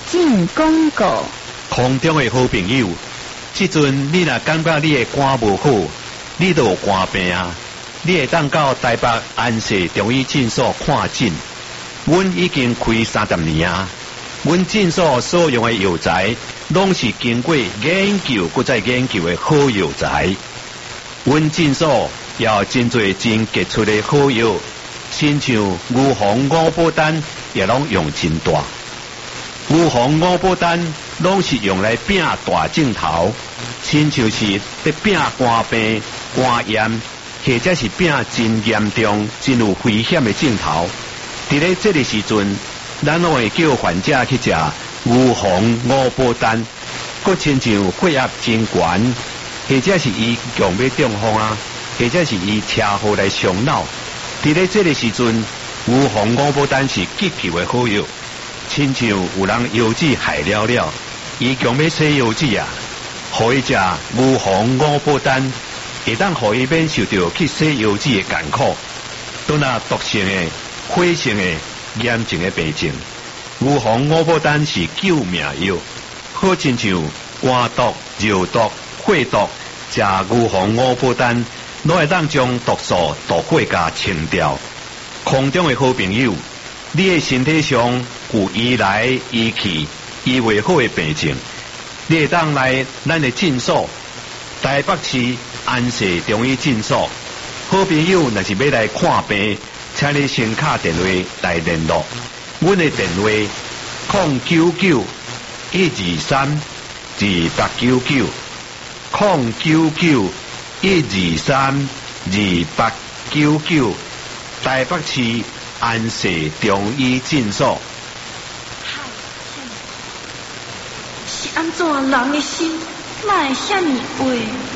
进广告。 空中的好朋友，即阵你若感觉你的肝无好，你都有肝病啊，你会当到台北安社中医诊所看诊。阮已经开30年啊，阮诊所所用的药材，拢是经过研究搁再研究的好药材。阮诊所也有真侪真杰出的好药，亲像牛黄五宝丹，也拢用真大。牛黄五宝丹拢是用来摒大镜头，亲像是在摒肝病、肝炎，或者是摒真严重、真有危险的镜头。伫咧这个时阵，咱拢会叫患者去食牛黄五宝丹，搁亲像血压真悬，或者是伊强要中风啊，或者是伊车祸来伤脑。伫咧这个时阵，牛黄五宝丹是急救的好药。亲像有人腰子害了了，伊强要洗腰子啊，互伊食牛黄五宝丹，会当互伊免受到去洗腰子的艰苦。都那毒性的、血性的、严重的病症，牛黄五宝丹是救命药。好亲像肝毒、肉毒、血毒，食牛黄五宝丹，拢会当将毒素、毒血甲清掉。空中的好朋友，你的身体上有医来医去医未好的病症，你会当来咱的诊所，台北市安社中医诊所。好朋友若是要来看病，请你先打电话来联络。阮的电话099-123-2899 099-123-2899，台北市安社中医诊所。 是安怎人的心，哪会遐尼坏？